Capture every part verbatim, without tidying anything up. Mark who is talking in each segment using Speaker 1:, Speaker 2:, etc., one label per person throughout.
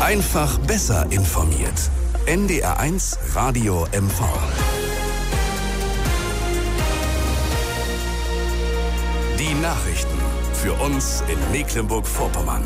Speaker 1: Einfach besser informiert. N D R eins Radio M V. Die Nachrichten für uns in Mecklenburg-Vorpommern.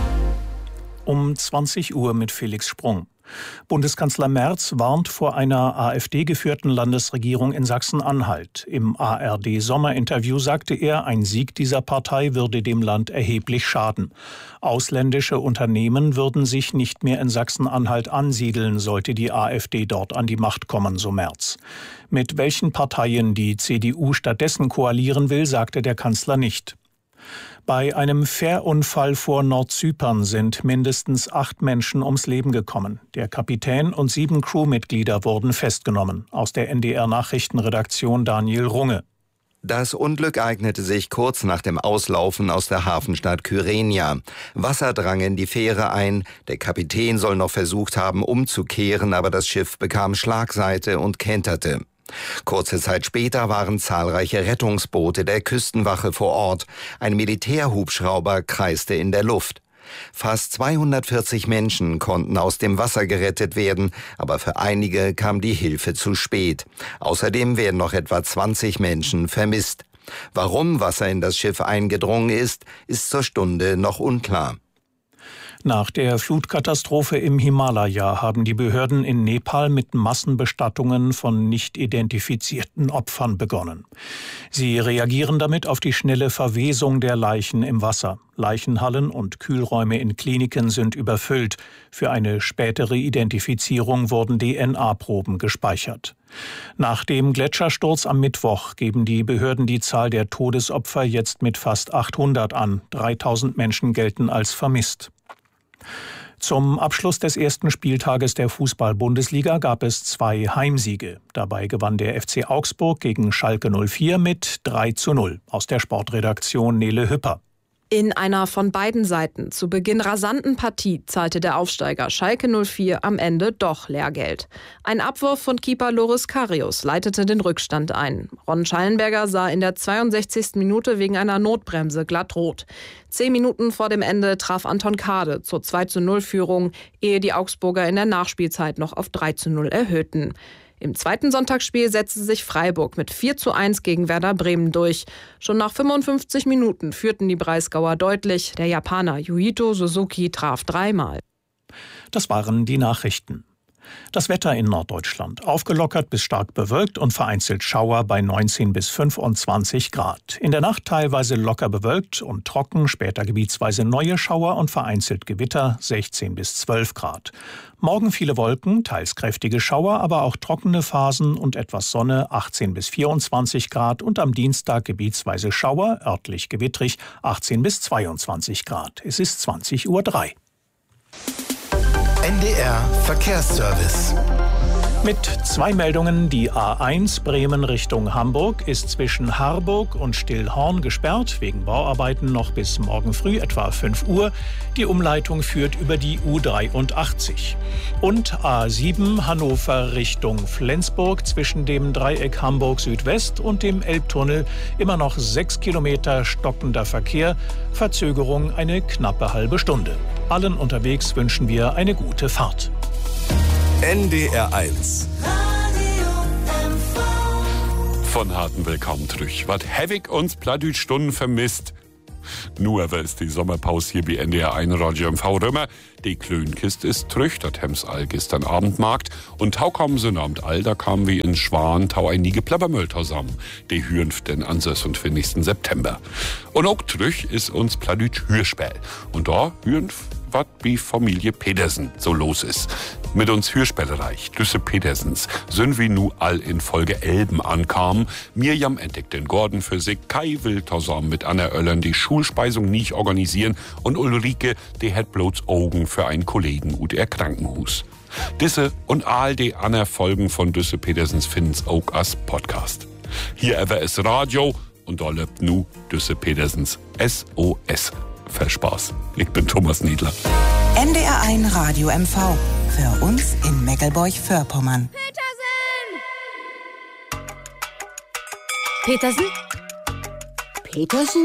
Speaker 2: Um zwanzig Uhr mit Felix Sprung. Bundeskanzler Merz warnt vor einer AfD-geführten Landesregierung in Sachsen-Anhalt. Im A R D-Sommerinterview sagte er, ein Sieg dieser Partei würde dem Land erheblich schaden. Ausländische Unternehmen würden sich nicht mehr in Sachsen-Anhalt ansiedeln, sollte die AfD dort an die Macht kommen, so Merz. Mit welchen Parteien die C D U stattdessen koalieren will, sagte der Kanzler nicht. Bei einem Fährunfall vor Nordzypern sind mindestens acht Menschen ums Leben gekommen. Der Kapitän und sieben Crewmitglieder wurden festgenommen. Aus der N D R-Nachrichtenredaktion Daniel Runge.
Speaker 3: Das Unglück eignete sich kurz nach dem Auslaufen aus der Hafenstadt Kyrenia. Wasser drang in die Fähre ein. Der Kapitän soll noch versucht haben, umzukehren, aber das Schiff bekam Schlagseite und kenterte. Kurze Zeit später waren zahlreiche Rettungsboote der Küstenwache vor Ort. Ein Militärhubschrauber kreiste in der Luft. Fast zweihundertvierzig Menschen konnten aus dem Wasser gerettet werden, aber für einige kam die Hilfe zu spät. Außerdem werden noch etwa zwanzig Menschen vermisst. Warum Wasser in das Schiff eingedrungen ist, ist zur Stunde noch unklar.
Speaker 2: Nach der Flutkatastrophe im Himalaya haben die Behörden in Nepal mit Massenbestattungen von nicht identifizierten Opfern begonnen. Sie reagieren damit auf die schnelle Verwesung der Leichen im Wasser. Leichenhallen und Kühlräume in Kliniken sind überfüllt. Für eine spätere Identifizierung wurden D N A-Proben gespeichert. Nach dem Gletschersturz am Mittwoch geben die Behörden die Zahl der Todesopfer jetzt mit fast achthundert an. dreitausend Menschen gelten als vermisst. Zum Abschluss des ersten Spieltages der Fußball-Bundesliga gab es zwei Heimsiege. Dabei gewann der F C Augsburg gegen Schalke null vier mit drei zu null. Aus der Sportredaktion Nele Hüpper.
Speaker 4: In einer von beiden Seiten zu Beginn rasanten Partie zahlte der Aufsteiger Schalke null vier am Ende doch Lehrgeld. Ein Abwurf von Keeper Loris Karius leitete den Rückstand ein. Ron Schallenberger sah in der zweiundsechzigsten Minute wegen einer Notbremse glatt rot. Zehn Minuten vor dem Ende traf Anton Kade zur zwei zu null Führung, ehe die Augsburger in der Nachspielzeit noch auf drei zu null erhöhten. Im zweiten Sonntagsspiel setzte sich Freiburg mit vier zu eins gegen Werder Bremen durch. Schon nach fünfundfünfzig Minuten führten die Breisgauer deutlich. Der Japaner Yuito Suzuki traf dreimal.
Speaker 2: Das waren die Nachrichten. Das Wetter in Norddeutschland. Aufgelockert bis stark bewölkt und vereinzelt Schauer bei neunzehn bis fünfundzwanzig Grad. In der Nacht teilweise locker bewölkt und trocken, später gebietsweise neue Schauer und vereinzelt Gewitter sechzehn bis zwölf Grad. Morgen viele Wolken, teils kräftige Schauer, aber auch trockene Phasen und etwas Sonne, achtzehn bis vierundzwanzig Grad. Und am Dienstag gebietsweise Schauer, örtlich gewittrig, achtzehn bis zweiundzwanzig Grad. Es ist zwanzig Uhr drei.
Speaker 5: N D R Verkehrsservice.
Speaker 2: Mit zwei Meldungen. Die A eins Bremen Richtung Hamburg ist zwischen Harburg und Stillhorn gesperrt, wegen Bauarbeiten noch bis morgen früh etwa fünf Uhr. Die Umleitung führt über die U dreiundachtzig. Und A sieben Hannover Richtung Flensburg zwischen dem Dreieck Hamburg Südwest und dem Elbtunnel immer noch sechs Kilometer stockender Verkehr, Verzögerung eine knappe halbe Stunde. Allen unterwegs wünschen wir eine gute Fahrt.
Speaker 1: N D R eins.
Speaker 6: Von harten Willkommen zurück. Was Hevig uns plattdütsch Stunden vermisst. Nur aber ist die Sommerpause hier bei N D R eins Radio M V Römer. Die Klönkist ist trüch, das Hems all gestern Abendmarkt. Und tau kommen sie Abend all, da kamen wir in Schwan, tau ein nie Plappermüll zusammen. Die hüren den Ansers und fünfzigsten September. Und auch trüch ist uns plattdütsch Hürspiel. Und da hüren was wie Familie Petersen so los ist. Mit uns Hörspielreich, Düsse Petersens, sind wir nu all in Folge Elben ankamen. Mirjam entdeckt den Gordon für sich, Kai will zusammen mit Anna Oellern die Schulspeisung nicht organisieren und Ulrike, die hat bloß Augen für einen Kollegen ut er Krankenhus. Diese und all die anderen Folgen von Düsse Petersens finden's auch als Podcast. Hier aber ist Radio und da lebt nu Düsse Petersens S O S. Viel Spaß. Ich bin Thomas Niedler.
Speaker 7: N D R eins Radio M V. Für uns in Mecklenburg-Vorpommern.
Speaker 8: Petersen? Petersen? Petersen?